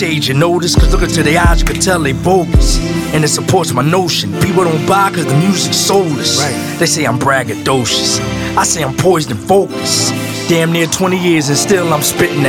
Stage you notice, cause look into their eyes, you can tell they bogus. And it supports my notion. People don't buy cause the music's soulless. They say I'm braggadocious. I say I'm poised and focused. Damn near 20 years and still I'm spitting that